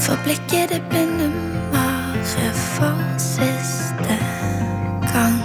For blikket det begynner bare for siste gang.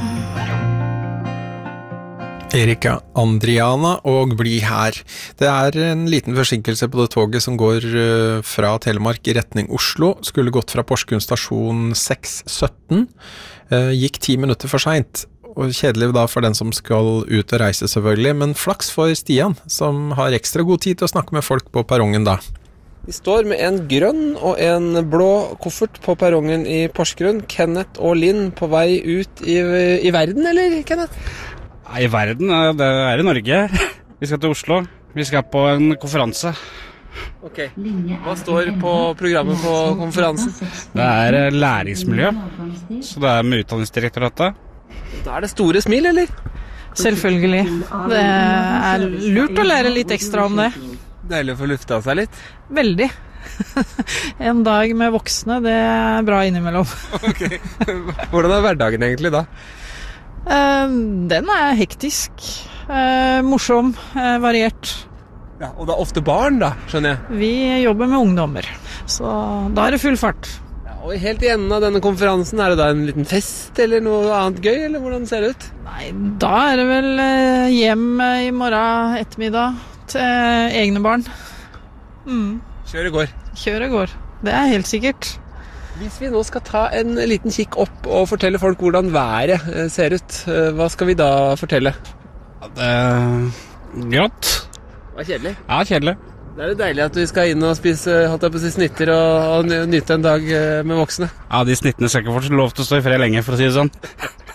Erika Andriana og Bli her. Det en liten forsinkelse på det toget som går fra Telemark i retning Oslo. Skulle gått fra Porsgrunn stasjon 6:17. Gikk 10 minutter for sent. Og kjedelig da for den som skal ut og reise selvfølgelig, men flaks for Stian, som har ekstra god tid til å snakke med folk på perrongen da. Vi står med en grønn og en blå koffert på perrongen i Porsgrunn. Kenneth og Linn på vei ut i verden, eller Kenneth? I verden, det i Norge. Vi skal til Oslo. Vi skal på en konferanse. Ok, hva står på programmet på konferansen? Det læringsmiljø, så det med Utdanningsdirektoratet. Da det store smil, eller? Selvfølgelig. Det lurt å lære litt ekstra om det. Deilig å få lufta seg litt. Veldig. En dag med voksne, det bra innimellom. Ok, hvordan hverdagen egentlig da? Den hektisk, morsom, variert. Ja, og det ofte barn da, skjønner jeg. Vi jobber med ungdommer, så da det full fart. Ja, og helt i enden av denne konferansen, det da en liten fest eller noe annet gøy, eller hvordan ser det ut? Nei, da det vel hjem i morgen ettermiddag til egne barn. Kjøret går. Kjøret går, det helt sikkert. Hvis vi nå skal ta en liten kikk opp og fortelle folk hvordan været ser ut, hva skal vi da fortelle? Det grått. Det var kjedelig. Ja, kjedelig. Det det deilig at vi skal inn og spise snitter og nyte en dag med voksne. Ja, de snittene skal ikke få lov til å stå i fred lenge, for å si det sånn.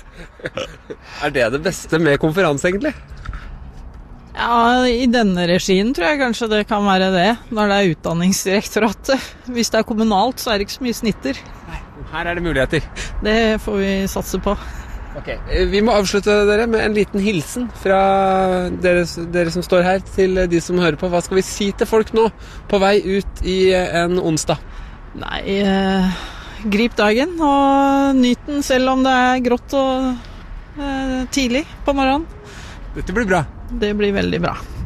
Det beste med konferanse, egentlig? Ja, i denne regien tror jeg kanskje det kan være det, når det Utdanningsdirektoratet. Hvis det kommunalt, så det ikke så mye snitter. Nei, her det muligheter. Det får vi satse på. Ok, vi må avslutte dere med en liten hilsen fra dere som står her, til de som hører på. Hva skal vi si til folk nå, på vei ut i en onsdag? Nei, grip dagen, og nyt den selv om det grått og tidlig på morgenen. Dette blir bra. Det blir veldig bra.